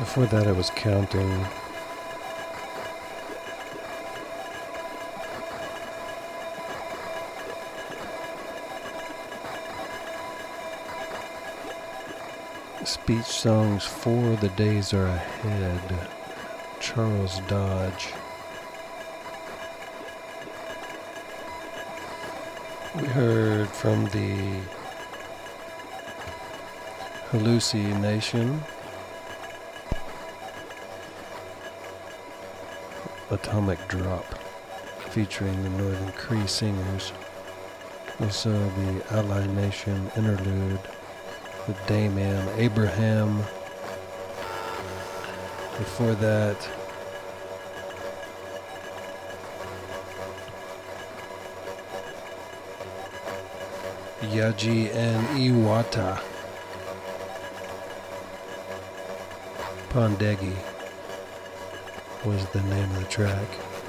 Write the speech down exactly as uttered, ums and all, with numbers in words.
Before that, I was counting. Speech songs for the days are ahead. Charles Dodge. We heard from the Hallucination, Atomic Drop, featuring the Northern Cree Singers. Also the Ally Nation Interlude with Damian Abraham. Before that, Yaji and Iwata. Pondegi was the name of the track.